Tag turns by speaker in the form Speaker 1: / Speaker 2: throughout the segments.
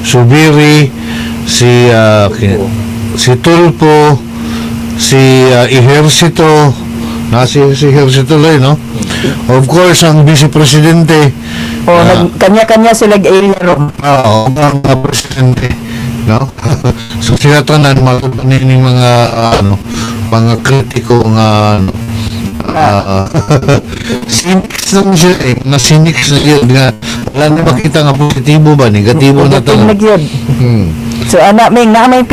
Speaker 1: Subiri, si Tulfo, si Ejercito, si Ejercito Loy, no? Of course, ang Vice Presidente.
Speaker 2: Kanya-kanya sila area room.
Speaker 1: Oo, ang Presidente, no? So, sila tanan, matutunin yung mga, mga kritiko nga, cynics naman siya na cynics na yun nga wala na makita nga positibo ba negatibo na to
Speaker 2: so ana may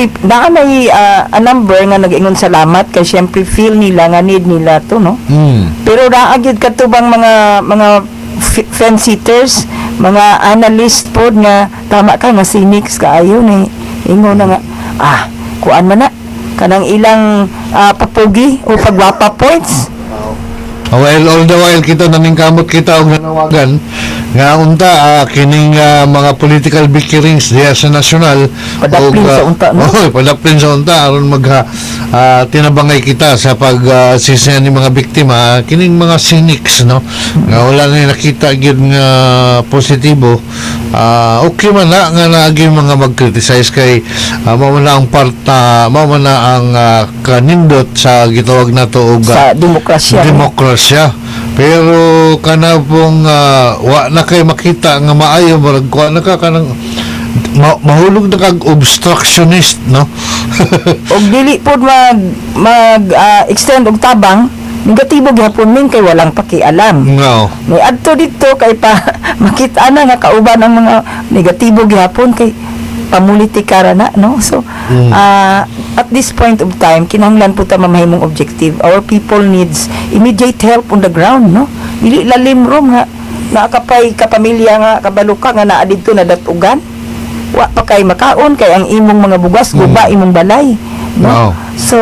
Speaker 2: a number nga nag-ingon salamat kay syempre feel nila nga need nila to no pero raagid katubang mga fence-sitters mga analyst pod nga tama ka nga cynics kaayo ni ingon na nga kuan man na kanang ilang papugi o pagwapa points.
Speaker 1: Well, all the while kita naningkamot kita og nanawagan nga unta kining mga political bickerings diya sa nasyonal
Speaker 2: padaplin sa unta no?
Speaker 1: Padaplin sa unta aron tinabangay kita sa pagsisihan ni mga biktima kining mga cynics no nga wala na nakita gyud nga positibo okay man na nga naagi mga mag-criticize kay mao na ang mao na ang kanindot sa gitawag nato og
Speaker 2: sa
Speaker 1: demokrasya pero kana pong wa na kay makita nga maayo murag kuha na ka kanang mahulog na kag obstructionist no
Speaker 2: og dili pod mag extend og tabang negatibo gyapon min kay walang pakialam may adto dito kay pa makita na nga kauban ang mga negatibo gyapon kay pamulitikara na no so at this point of time kinahanglan po ta mamahimong objective our people needs immediate help on the ground no dili lalim rom nga nakapay kapamilya nga kabaluka nga naa didto na datugan wa pa kay makaon kay ang imong mga bugas guba imong balay no so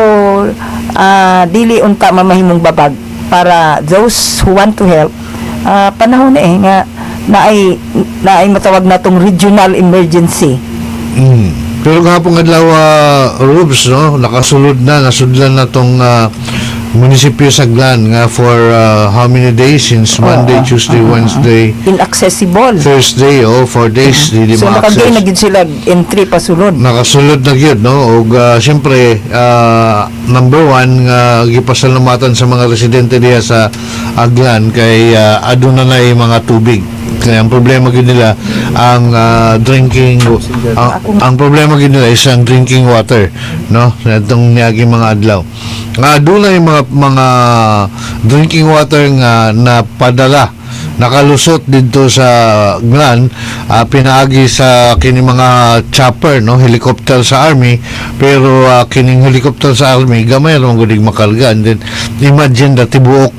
Speaker 2: dili unta mamahimong babag para those who want to help panahon nga naay matawag natong regional emergency.
Speaker 1: Pero kahapon adlaw Rubes no nasudlan na tong munisipyo sa Glan nga for how many days since Monday, Tuesday, Wednesday
Speaker 2: inaccessible
Speaker 1: Thursday 4 days di
Speaker 2: so nakagay na gid sila entry pasulod
Speaker 1: nakasulod na gyud no og syempre number 1 nga gipasalamatan sa mga residente diha sa Aglan kay aduna na mga tubig kaya ang problema gid nila ang drinking ang problema gid nila is ang drinking water no sa itong niagi mga adlaw nga aduna yung mga drinking water nga napadala nakalusot dito sa Glan pinaagi sa kining mga chopper no helicopter sa army pero kining helicopter sa army gamay ra man gud makarga and then imagine that tibuok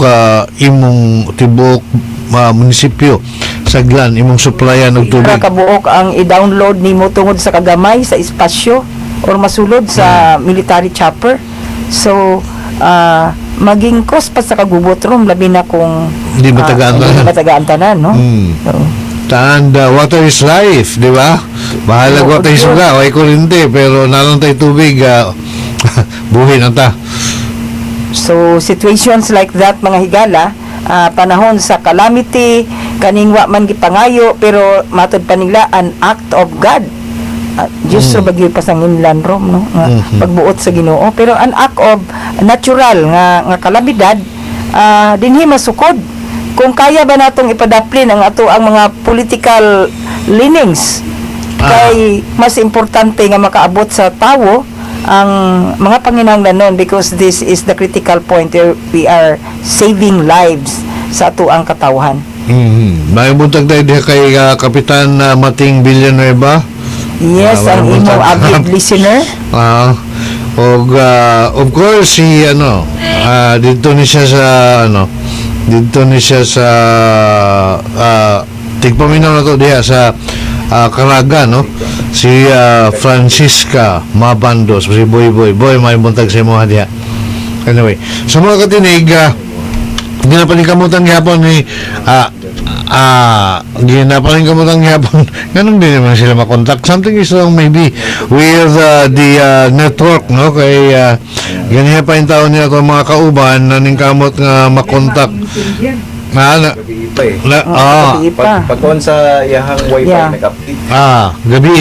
Speaker 1: munisipyo sa Glan imong supplyan og tubig
Speaker 2: kabuok ang i-download nimo tungod sa kagamay sa espasyo or masulod sa military chopper so maging cost pa sa kagubot rom labi na kung
Speaker 1: hindi matagaan
Speaker 2: tanan no
Speaker 1: and water is life di ba bahala water is suga way kuryente pero nalang tay tubig buhay na ta
Speaker 2: so situations like that mga higala panahon sa calamity kaning wa man gipangayo pero matud pa nila an act of God Diyos sa bagyo pasanginlan rom no pagbuot sa Ginoo pero an act of natural nga kalamidad dinhi masukod kung kaya ba natong ipadaplin ang mga political leanings kay mas importante nga makaabot sa tawo ang mga panginahanglan nun because this is the critical point where we are saving lives sa atuang katawhan.
Speaker 1: May buntag tayo diha kay Kapitan Mating Villanueva.
Speaker 2: Yes, ang imong avid listener.
Speaker 1: Of course si dito ni siya sa tigpaminaw na to diha sa Caraga no si Francisca Mabandos si Boy may buntag sa imo diha anyway sa mga katinig ginapalingkamutan gihapon ni ginapalingkamutan gihapon ganun din naman sila makontak something is wrong maybe with the network no kay ganiya pa yung taon nila itong mga kauban na ningkamot nga makontak
Speaker 3: gabi pa eh.
Speaker 1: Pagkuhan
Speaker 3: sa yahang wifi nag-update.
Speaker 1: Gabi